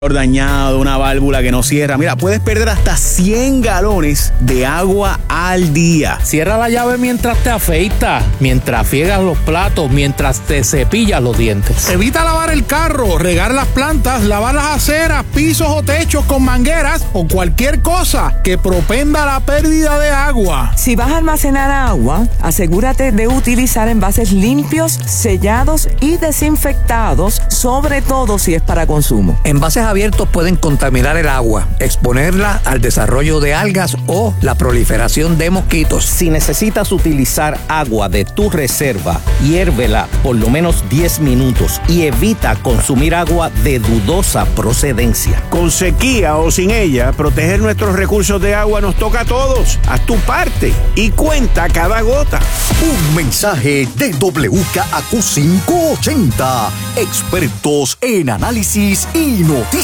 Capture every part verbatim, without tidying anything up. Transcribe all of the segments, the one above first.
dañado, una válvula que no cierra. Mira, puedes perder hasta cien galones de agua al día. Cierra la llave mientras te afeitas, mientras friegas los platos, mientras te cepillas los dientes. Evita lavar el carro, regar las plantas, lavar las aceras, pisos o techos con mangueras o cualquier cosa que propenda la pérdida de agua. Si vas a almacenar agua, asegúrate de utilizar envases limpios, sellados y desinfectados, sobre todo si es para consumo. Envases abiertos pueden contaminar el agua, exponerla al desarrollo de algas o la proliferación de mosquitos. Si necesitas utilizar agua de tu reserva, hiérvela por lo menos diez minutos y evita consumir agua de dudosa procedencia. Con sequía o sin ella, proteger nuestros recursos de agua nos toca a todos. Haz tu parte y cuenta cada gota. Un mensaje de W K A Q quinientos ochenta, expertos en análisis y noticias.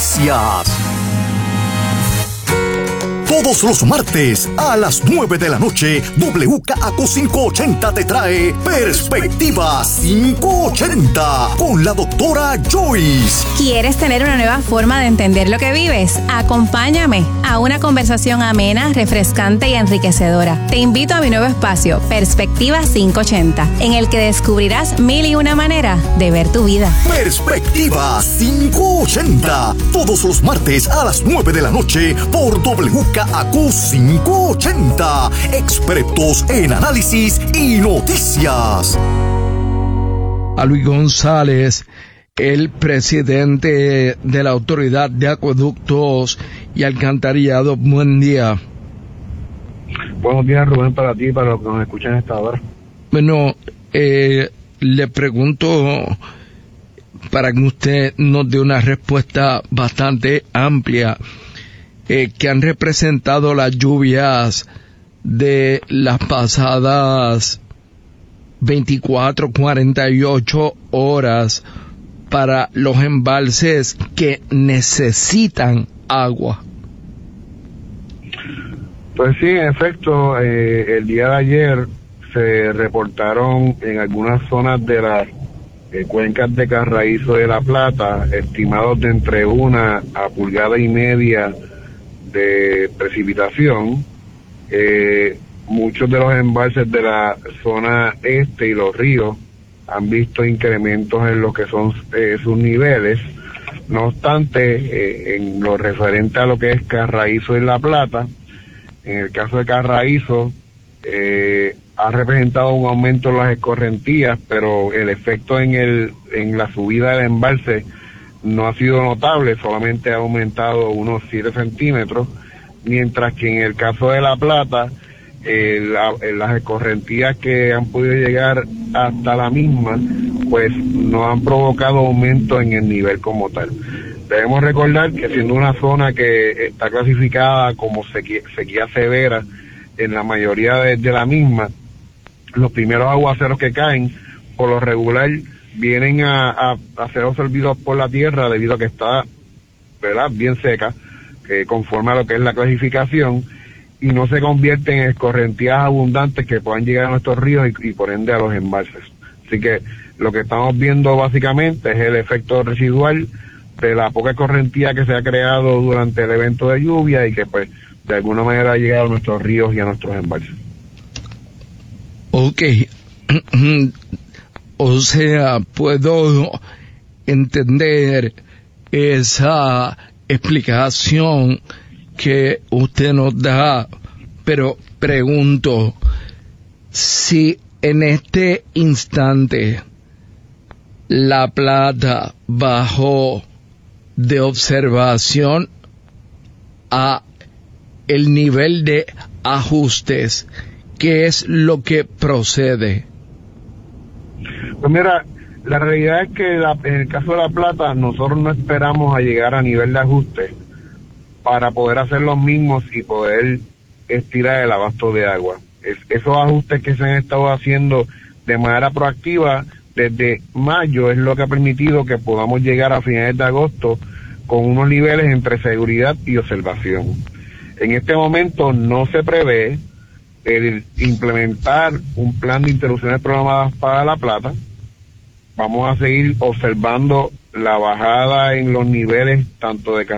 Todos los martes a las nueve de la noche, W K A Q quinientos ochenta te trae Perspectiva quinientos ochenta con la doctora Joyce. ¿Quieres tener una nueva forma de entender lo que vives? Acompáñame a una conversación amena, refrescante y enriquecedora. Te invito a mi nuevo espacio, Perspectiva quinientos ochenta, en el que descubrirás mil y una maneras de ver tu vida. Perspectiva quinientos ochenta, todos los martes a las nueve de la noche por W K A Q quinientos ochenta, expertos en análisis y noticias. A Luis González, el presidente de la Autoridad de Acueductos y Alcantarillado. Buen día. Buenos días, Rubén, para ti y para los que nos escuchan a esta hora. Bueno, eh, le pregunto para que usted nos dé una respuesta bastante amplia. Eh, que han representado las lluvias de las pasadas veinticuatro, cuarenta y ocho horas para los embalses que necesitan agua. Pues sí, en efecto, eh, el día de ayer se reportaron en algunas zonas de las eh, cuencas de Carraízo de La Plata, estimados de entre una a pulgada y media de precipitación. Eh, muchos de los embalses de la zona este y los ríos han visto incrementos en lo que son eh, sus niveles. No obstante, eh, en lo referente a lo que es Carraízo y La Plata, en el caso de Carraízo, eh, ha representado un aumento en las escorrentías, pero el efecto en el en la subida del embalse no ha sido notable, solamente ha aumentado unos siete centímetros, mientras que en el caso de La Plata, eh, la, eh, las escorrentías que han podido llegar hasta la misma, pues no han provocado aumento en el nivel como tal. Debemos recordar que siendo una zona que está clasificada como sequía, sequía severa en la mayoría de, de la misma, los primeros aguaceros que caen, por lo regular, vienen a, a, a ser absorbidos por la tierra debido a que está, ¿verdad?, bien seca, que conforme a lo que es la clasificación, y no se convierten en escorrentías abundantes que puedan llegar a nuestros ríos y, y por ende a los embalses. Así que lo que estamos viendo básicamente es el efecto residual de la poca escorrentía que se ha creado durante el evento de lluvia y que pues de alguna manera ha llegado a nuestros ríos y a nuestros embalses. Ok. O sea, puedo entender esa explicación que usted nos da, pero pregunto si en este instante La Plata bajó de observación a el nivel de ajustes, ¿qué es lo que procede? Pues mira, la realidad es que la, en el caso de La Plata nosotros no esperamos a llegar a nivel de ajuste para poder hacer los mismos y poder estirar el abasto de agua. Es, esos ajustes que se han estado haciendo de manera proactiva desde mayo es lo que ha permitido que podamos llegar a finales de agosto con unos niveles entre seguridad y observación. En este momento no se prevé el implementar un plan de interrupciones programadas para La Plata, vamos a seguir observando la bajada en los niveles tanto de